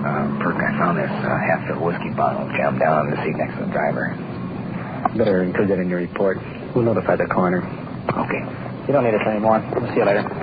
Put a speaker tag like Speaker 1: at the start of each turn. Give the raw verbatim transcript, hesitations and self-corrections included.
Speaker 1: Uh, Perk, I found this uh, half-filled whiskey bottle jammed down on the seat next to the driver.
Speaker 2: Better include that in your report. We'll notify the coroner.
Speaker 1: Okay.
Speaker 2: You don't need us anymore. We'll see you later.